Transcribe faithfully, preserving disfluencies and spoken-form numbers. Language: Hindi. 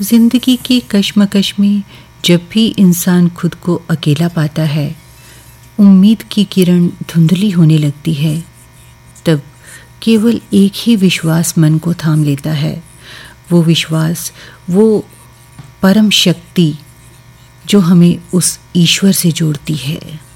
जिंदगी की कश्मकश में जब भी इंसान खुद को अकेला पाता है, उम्मीद की किरण धुंधली होने लगती है, तब केवल एक ही विश्वास मन को थाम लेता है। वो विश्वास, वो परम शक्ति जो हमें उस ईश्वर से जोड़ती है।